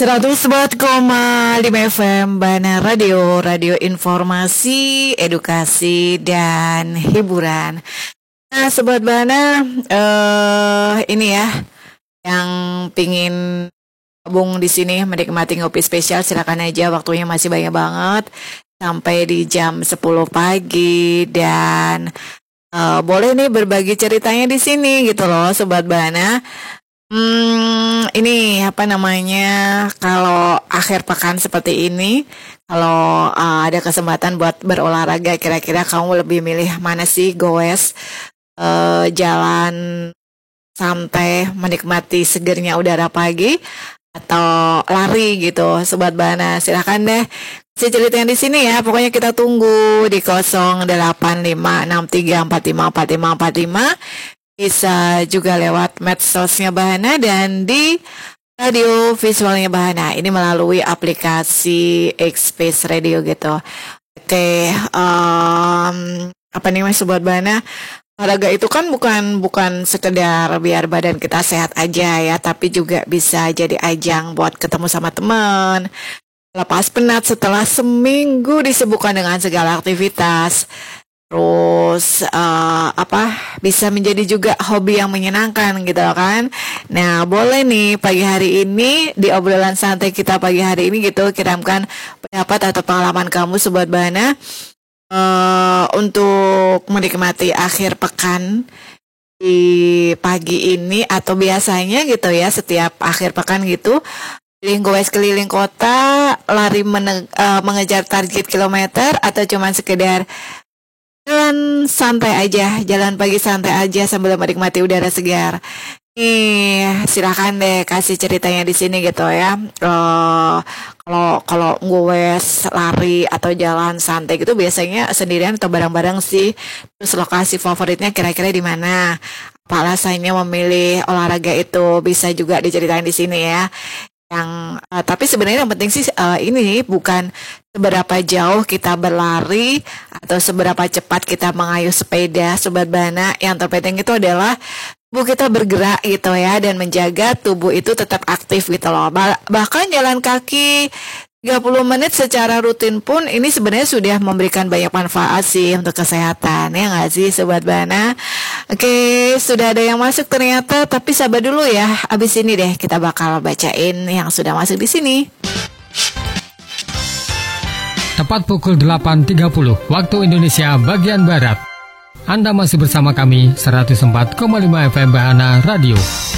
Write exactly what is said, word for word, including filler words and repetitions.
seratus empat koma lima F M Bana Radio, radio informasi, edukasi, dan hiburan. Nah, Sobat Bana, uh, ini ya, yang pingin gabung di sini menikmati ngopi spesial, silakan aja, waktunya masih banyak banget sampai di jam sepuluh pagi, dan uh, boleh nih berbagi ceritanya di sini gitu loh, Sobat Bana. Hmm, ini apa namanya, kalau akhir pekan seperti ini, kalau uh, ada kesempatan buat berolahraga, kira-kira kamu lebih milih mana sih? Goes, uh, jalan santai menikmati segernya udara pagi, atau lari gitu, Sobat Bana? Silahkan deh si ceritanya di sini ya. Pokoknya kita tunggu di nol delapan lima enam tiga empat lima empat lima empat lima. Bisa juga lewat medsosnya Bahana dan di radio visualnya Bahana. Ini melalui aplikasi X-Space Radio gitu. Oke, um, apa nih Mas Sobat Bahana? Olahraga itu kan bukan bukan sekedar biar badan kita sehat aja ya, tapi juga bisa jadi ajang buat ketemu sama teman, lepas penat setelah seminggu disibukkan dengan segala aktivitas. Terus uh, apa bisa menjadi juga hobi yang menyenangkan gitu kan. Nah, boleh nih pagi hari ini di obrolan santai kita pagi hari ini gitu, kirimkan pendapat atau pengalaman kamu Sobat Bahana uh, untuk menikmati akhir pekan di pagi ini, atau biasanya gitu ya setiap akhir pekan gitu keliling goes keliling kota, lari mene- uh, mengejar target kilometer, atau cuman sekedar jalan santai aja, jalan pagi santai aja sambil menikmati udara segar. Nih, silakan deh kasih ceritanya di sini gitu ya. Uh, kalau kalau ngowes, lari atau jalan santai gitu biasanya sendirian atau bareng-bareng sih. Terus lokasi favoritnya kira-kira di mana? Apa alasannya memilih olahraga itu, bisa juga diceritain di sini ya. Yang uh, tapi sebenarnya yang penting sih uh, ini bukan seberapa jauh kita berlari atau seberapa cepat kita mengayuh sepeda, Sobat Bana. Yang terpenting itu adalah tubuh kita bergerak gitu ya, dan menjaga tubuh itu tetap aktif gitu loh. Bah- bahkan jalan kaki tiga puluh menit secara rutin pun ini sebenarnya sudah memberikan banyak manfaat sih untuk kesehatan, ya nggak sih Sobat Bana? Oke, sudah ada yang masuk ternyata, tapi sabar dulu ya. Abis ini deh kita bakal bacain yang sudah masuk di sini. Tepat pukul delapan tiga puluh waktu Indonesia bagian Barat. Anda masih bersama kami seratus empat koma lima F M Bahana Radio.